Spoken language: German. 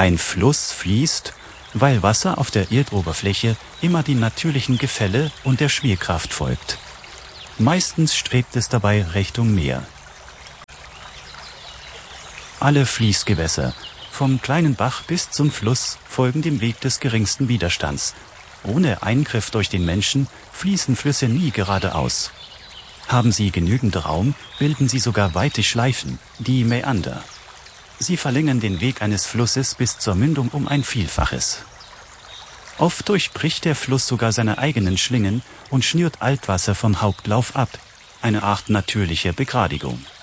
Ein Fluss fließt, weil Wasser auf der Erdoberfläche immer den natürlichen Gefälle und der Schwerkraft folgt. Meistens strebt es dabei Richtung Meer. Alle Fließgewässer, vom kleinen Bach bis zum Fluss, folgen dem Weg des geringsten Widerstands. Ohne Eingriff durch den Menschen fließen Flüsse nie geradeaus. Haben sie genügend Raum, bilden sie sogar weite Schleifen, die Mäander. Sie verlängern den Weg eines Flusses bis zur Mündung um ein Vielfaches. Oft durchbricht der Fluss sogar seine eigenen Schlingen und schnürt Altwasser vom Hauptlauf ab, eine Art natürliche Begradigung.